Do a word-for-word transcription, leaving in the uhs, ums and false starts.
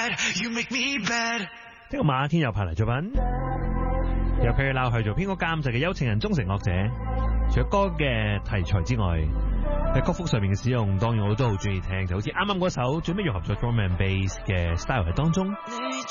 bad, you make me bad。 呢個馬天又派嚟作品，由佢鬧去做編曲監製嘅《有情人終成惡者》。除咗歌嘅題材之外，喺曲風上面嘅使用，當然我都好中意聽，就好似啱啱嗰首最尾融合咗 drum and bass 嘅 style 喺當中。